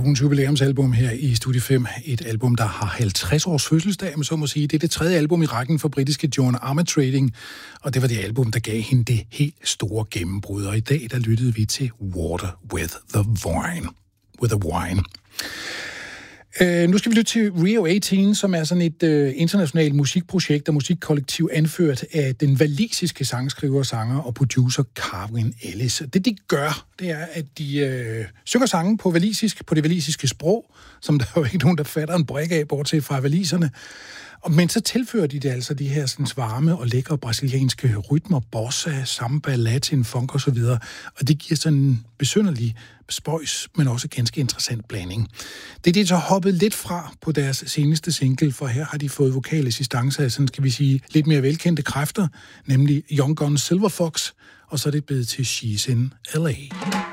ugens jubilæumsalbum her i Studie 5. Et album, der har 50 års fødselsdag, men så må sige. Det er det tredje album i rækken for britiske Joan Armatrading, og det var det album, der gav hende det helt store gennembrud. Og i dag, der lyttede vi til Water with the Wine. Nu skal vi lytte til Rio 18, som er sådan et internationalt musikprojekt og musikkollektiv anført af den walisiske sangskriver, sanger og producer Carwyn Ellis. Det de gør, det er, at de synger sange på walisisk, på det walisiske sprog, som der er jo ikke nogen, der fatter en brik af, bortset fra waliserne. Men så tilfører de det altså de her sådan varme og lækre brasilianske rytmer, bossa, samba, latin, funk og så videre. Og det giver sådan en besynderlig spøjs, men også ganske interessant blanding. Det er det, så hoppet lidt fra på deres seneste single, for her har de fået vokalassistance af sådan, skal vi sige, lidt mere velkendte kræfter, nemlig Young Gun Silver Fox, og så er det blevet til She's in L.A.